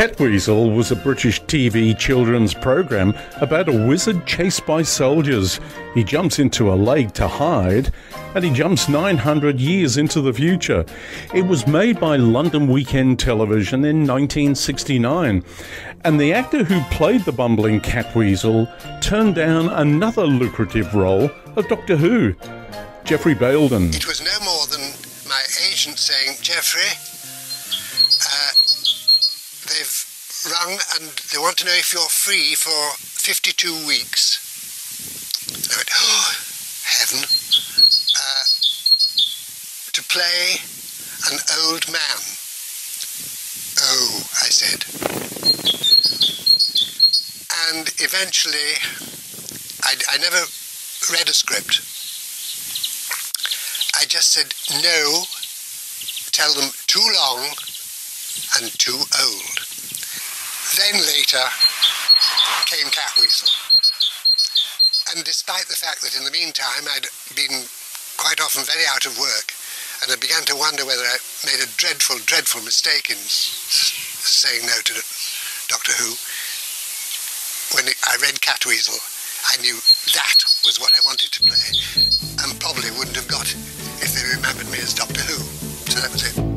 Catweasel was a British TV children's program about a wizard chased by soldiers. He jumps into a lake to hide, and he jumps 900 years into the future. It was made by London Weekend Television in 1969, and the actor who played the bumbling Catweasel turned down another lucrative role of Doctor Who, Geoffrey Bayldon. It was no more than my agent saying, "Geoffrey, they've rung and they want to know if you're free for 52 weeks. I went, oh, heaven. To play an old man. Oh, I said. And eventually, I never read a script. I just said, no, tell them too long and too old. Then later came Catweasel. And despite the fact that in the meantime I'd been quite often very out of work, and I began to wonder whether I made a dreadful, dreadful mistake in saying no to Doctor Who, when I read Catweasel, I knew that was what I wanted to play, and probably wouldn't have got if they remembered me as Doctor Who. So that was it.